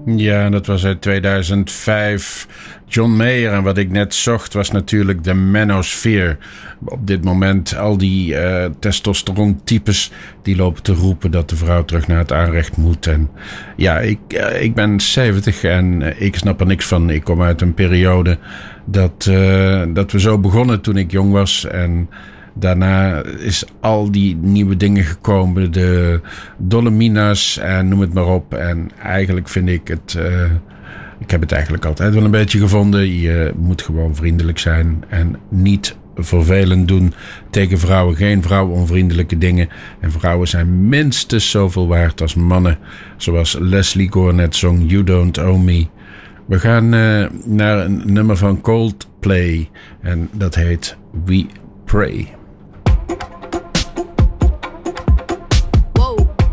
Ja, dat was uit 2005. John Mayer. En wat ik net zocht was natuurlijk de manosphere. Op dit moment al die testosterontypes die lopen te roepen dat de vrouw terug naar het aanrecht moet. En ja, ik ben 70 en ik snap er niks van. Ik kom uit een periode dat we zo begonnen toen ik jong was. En daarna is al die nieuwe dingen gekomen. De Dolomina's en noem het maar op. En eigenlijk vind ik het... ik heb het eigenlijk altijd wel een beetje gevonden. Je moet gewoon vriendelijk zijn. En niet vervelend doen tegen vrouwen. Geen vrouwonvriendelijke dingen. En vrouwen zijn minstens zoveel waard als mannen. Zoals Leslie Gore net zong You Don't Owe Me. We gaan naar een nummer van Coldplay. En dat heet We Pray.